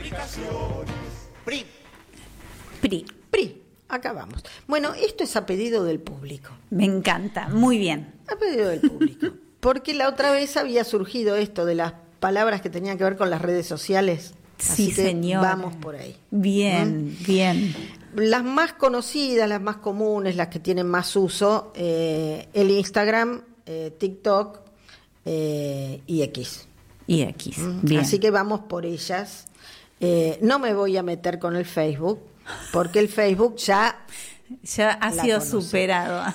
PRI. PRI. Acá vamos. Bueno, esto es a pedido del público. Me encanta, muy bien. A pedido del público. Porque la otra vez había surgido esto de las palabras que tenían que ver con las redes sociales. Sí, así que señora. vamos por ahí. Bien, bien. Las más conocidas, las más comunes, las que tienen más uso, el Instagram, TikTok y X. Y X, bien. Así que vamos por ellas. No me voy a meter con el Facebook, porque el Facebook ya ha sido superado.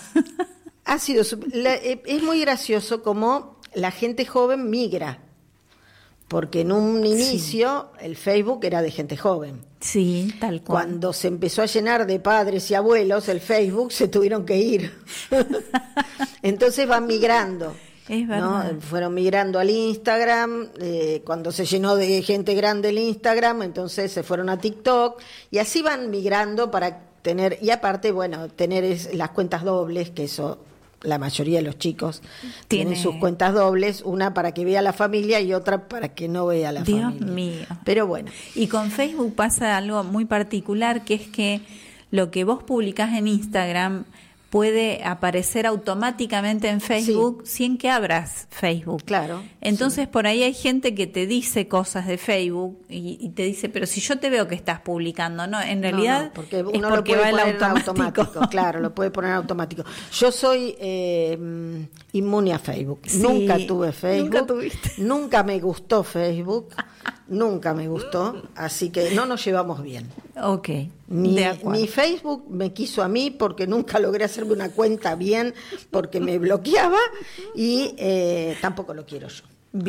Es muy gracioso cómo la gente joven migra, porque en un inicio el Facebook era de gente joven. Sí, tal cual. Cuando se empezó a llenar de padres y abuelos, el Facebook se tuvieron que ir. Entonces van migrando. Es verdad. ¿No? Fueron migrando al Instagram, cuando se llenó de gente grande el Instagram, entonces se fueron a TikTok, y así van migrando para tener, y aparte, bueno, tener las cuentas dobles, que eso la mayoría de los chicos tienen sus cuentas dobles, una para que vea la familia y otra para que no vea la familia. Dios mío. Pero bueno. Y con Facebook pasa algo muy particular, que es que lo que vos publicás en Instagram puede aparecer automáticamente en Facebook sin que abras Facebook. Claro. Entonces por ahí hay gente que te dice cosas de Facebook y te dice, pero si yo te veo que estás publicando, no, en realidad no, porque uno es lo porque puede va poner el en automático. Claro, lo puede poner en automático. Yo soy inmune a Facebook. Sí, nunca tuve Facebook. Nunca tuviste. Nunca me gustó Facebook. Nunca me gustó, así que no nos llevamos bien. Ok, Ni Facebook me quiso a mí porque nunca logré hacerme una cuenta bien porque me bloqueaba y tampoco lo quiero yo.